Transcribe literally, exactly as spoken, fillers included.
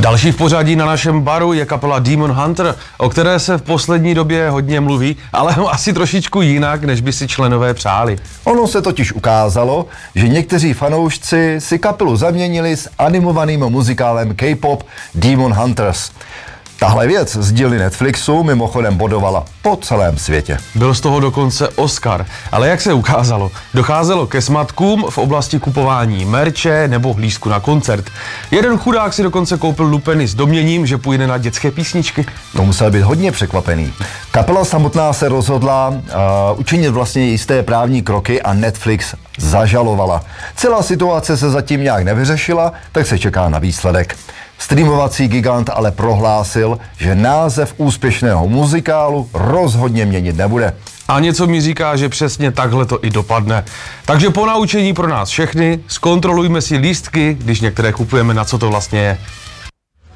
Další v pořadí na našem baru je kapela Demon Hunter, o které se v poslední době hodně mluví, ale asi trošičku jinak, než by si členové přáli. Ono se totiž ukázalo, že někteří fanoušci si kapelu zaměnili s animovaným muzikálem K-pop Demon Hunters. Tahle věc z dílny Netflixu mimochodem bodovala po celém světě. Byl z toho dokonce Oscar, ale jak se ukázalo, docházelo ke smatkům v oblasti kupování merče nebo lístku na koncert. Jeden chudák si dokonce koupil lupeny s domněním, že půjde na dětské písničky. To musel být hodně překvapený. Kapela samotná se rozhodla uh, učinit vlastně jisté právní kroky a Netflix zažalovala. Celá situace se zatím nějak nevyřešila, tak se čeká na výsledek. Streamovací gigant ale prohlásil, že název úspěšného muzikálu rozhodně měnit nebude. A něco mi říká, že přesně takhle to i dopadne. Takže po naučení pro nás všechny, zkontrolujme si lístky, když některé kupujeme, na co to vlastně je.